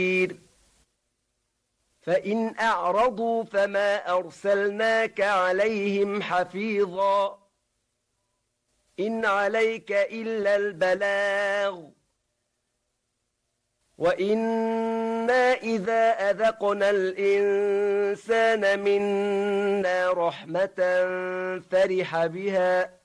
فإن أعرضوا فما أرسلناك عليهم حفيظا إن عليك إلا البلاغ وإنا إذا أذقنا الإنسان منا رحمة فرح بها